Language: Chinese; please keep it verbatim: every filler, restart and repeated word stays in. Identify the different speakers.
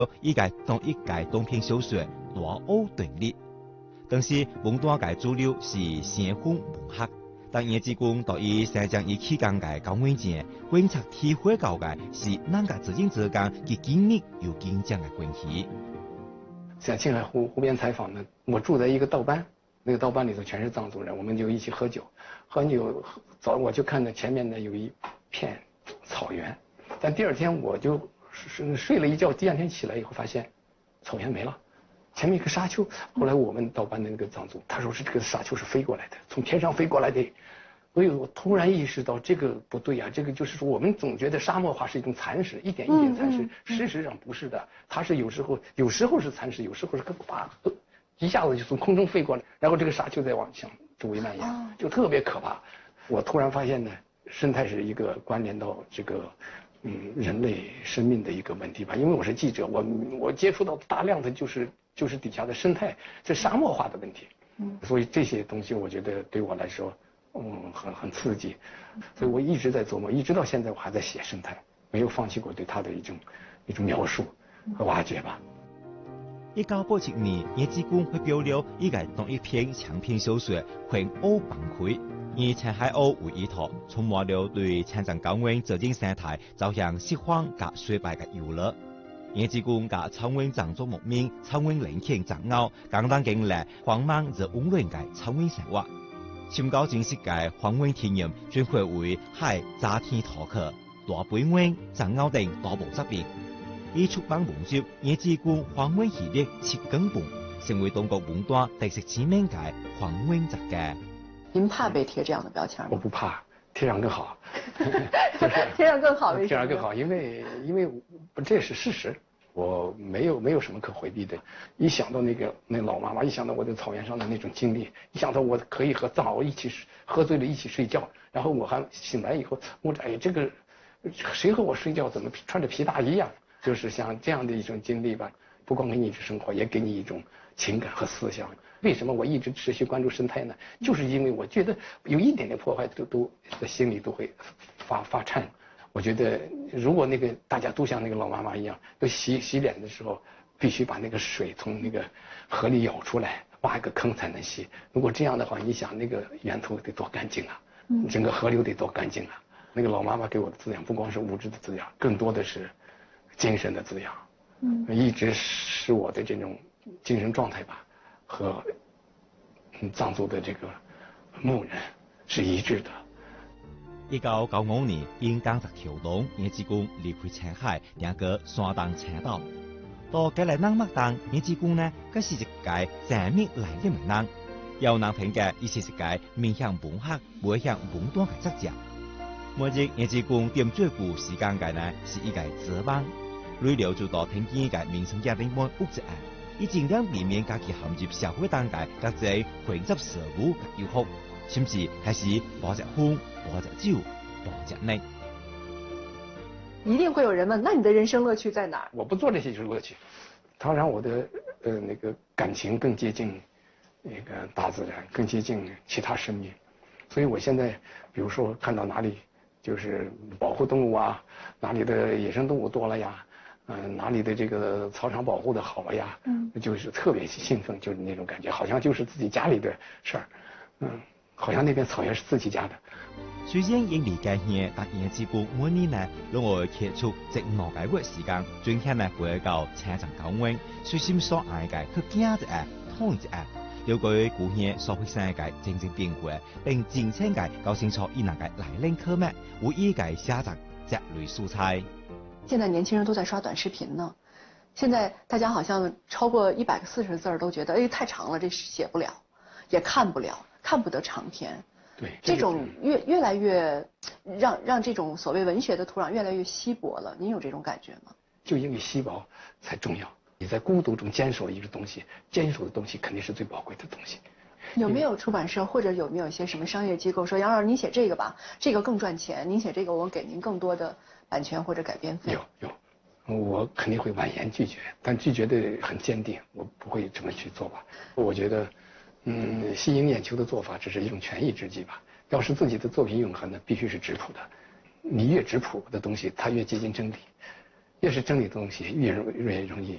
Speaker 1: 依家当一届短篇小说大奥定律，当时文旦界主流是先锋文学，但叶志军对于生长于期间界高文前，观察体会到的是两个之间之间既紧密又紧张的关系。
Speaker 2: 在青海湖湖边采访呢，我住在一个道班，那个道班里头全是藏族人，我们就一起喝酒，喝酒早我就看到前面呢有一片草原，但第二天我就睡睡了一觉，第二天起来以后发现草原没了，前面一个沙丘。后来我们道班的那个藏族他说是这个沙丘是飞过来的，从天上飞过来的。所以我突然意识到这个不对啊，这个就是说我们总觉得沙漠化是一种蚕食，一点一点蚕食，
Speaker 3: 嗯嗯、
Speaker 2: 事实上不是的，它是有时候有时候是蚕食，有时候是啪一下子就从空中飞过来，然后这个沙丘再往向周围蔓延，哦、就特别可怕。我突然发现呢，生态是一个关联到这个嗯人类生命的一个问题吧，因为我是记者，我我接触到大量的就是就是底下的生态，这沙漠化的问题，嗯，所以这些东西我觉得对我来说。嗯，很很刺激，所以我一直在琢磨，一直到现在我还在写生态，没有放弃过对它的一种一种描述和挖掘吧。
Speaker 1: 一九八七年，叶志军发表了一个当一篇长篇小说《环澳崩溃》，以青海澳为依托，充满了对青藏高原自然生态走向失荒和衰败的忧虑。叶志军甲草原藏族牧民、草原人群藏獒，共同经历荒蛮而温暖的草原生活。深究真实嘅荒原体验，转化为海炸天土客、大背湾、藏獒等多部作品。以出版文集《叶志军荒原系列七更本》，成为中国文坛特色知名嘅荒原作家。
Speaker 3: 您怕被贴这样的标签吗？
Speaker 2: 我不怕，贴上更好。
Speaker 3: 贴上更好，
Speaker 2: 贴上更好，因为因为这是事实。我没有没有什么可回避的，一想到那个那老妈妈，一想到我在草原上的那种经历，一想到我可以和藏獒一起喝醉了一起睡觉，然后我还醒来以后，我哎这个谁和我睡觉怎么穿着皮大衣呀？就是像这样的一种经历吧，不光给你一种生活，也给你一种情感和思想。为什么我一直持续关注生态呢？就是因为我觉得有一点点破坏都都在心里都会发发颤。我觉得，如果那个大家都像那个老妈妈一样，都洗洗脸的时候，必须把那个水从那个河里舀出来，挖一个坑才能洗。如果这样的话，你想那个源头得多干净啊，整个河流得多干净啊。那个老妈妈给我的滋养，不光是物质的滋养，更多的是精神的滋养。嗯，一直使我的这种精神状态吧，和藏族的这个牧人是一致的。
Speaker 1: 一九九五年，因工作调动，叶志军离开青海，定居山东青岛。到格来南麦当，叶志军呢，佢是一个正面来的名人。有人评价，伊是一个面向文学、背向文端嘅作家。每日叶志军点最久時間嘅呢，是一個紙板，累了就到天見嘅民生家庭滿屋子啊，以盡量避免家己陷入社會當界各種混雜事物嘅誘惑，甚至還是包隻風、包隻酒、包隻奶。
Speaker 3: 一定會有人問，那你的人生樂趣在哪兒？
Speaker 2: 我不做這些就是樂趣，它讓我的呃那個感情更接近那個大自然，更接近其他生命，所以我現在比如說看到哪裡就是保護動物啊，哪裡的野生動物多了呀，嗯、呃，哪裡的這個草場保護的好了呀，嗯，就是特別興奮，就是那種感覺，好像就是自己家裡的事兒，嗯，好像那片草原是自己家的。
Speaker 1: 雖然因理解嘢，但葉志軍每年呢，讓我揭出寂寞嘅活時間，專向呢回到青藏高原，隨心所愛嘅去行一下，通一下。了解古年所發生嘅真正變化，並真正嘅搞清楚伊能嘅來歷科目，為伊嘅寫作摘類素材。
Speaker 3: 現在年輕人都在刷短視頻呢，現在大家好像超過一百個四十字都覺得，哎，太長了，這寫不了，也看不了，看不得長篇。
Speaker 2: 對，
Speaker 3: 這種越越來越讓讓這種所謂文學的土壤越來越稀薄了。您有這種感覺嗎？
Speaker 2: 就因為稀薄才重要。你在孤獨中堅守一個東西，堅守的東西肯定是最寶貴的東西。
Speaker 3: 有沒有出版社或者有沒有一些什麼商業機構說，楊老師你寫這個吧，這個更賺錢，您寫這個我給您更多的版權或者改編費？
Speaker 2: 有有，我肯定會婉言拒絕，但拒絕的很堅定，我不會這麼去做吧。我覺得，嗯，吸引眼球的做法只是一種權宜之計吧。要是自己的作品永恆呢，必須是質樸的。你越質樸的東西，它越接近真理。 越是真理的东西越容越容易